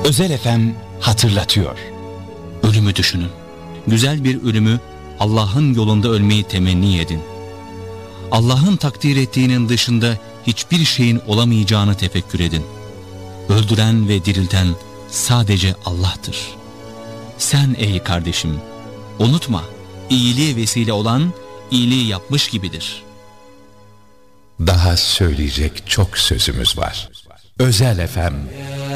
Özel FM hatırlatıyor. Ölümü düşünün. Güzel bir ölümü, Allah'ın yolunda ölmeyi temenni edin. Allah'ın takdir ettiğinin dışında hiçbir şeyin olamayacağını tefekkür edin. Öldüren ve dirilten sadece Allah'tır. Sen ey kardeşim, unutma, iyiliğe vesile olan iyiliği yapmış gibidir. Daha söyleyecek çok sözümüz var. Özel FM